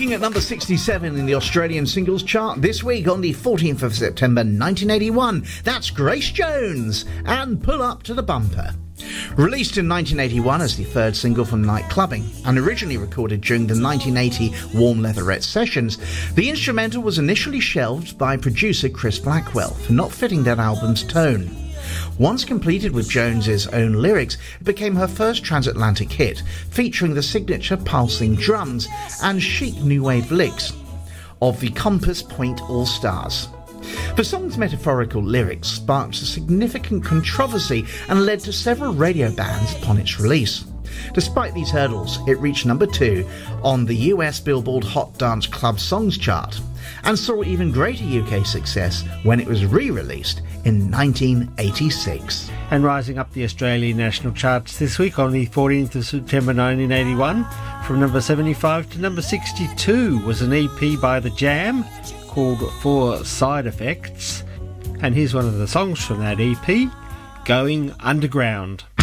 Peaking at number 67 in the Australian singles chart this week on the 14th of September 1981. That's Grace Jones and Pull Up to the Bumper. Released in 1981 as the third single from Night Clubbing and originally recorded during the 1980 Warm Leatherette sessions, the instrumental was initially shelved by producer Chris Blackwell for not fitting that album's tone. Once completed with Jones's own lyrics, it became her first transatlantic hit, featuring the signature pulsing drums and chic new wave licks of the Compass Point All-Stars. The song's metaphorical lyrics sparked a significant controversy and led to several radio bans upon its release. Despite these hurdles, it reached number 2 on the US Billboard Hot Dance Club Songs chart and saw even greater UK success when it was re-released in 1986. And rising up the Australian national charts this week on the 14th of September 1981, from number 75 to number 62 was an EP by The Jam called For Side Effects. And here's one of the songs from that EP, Going Underground.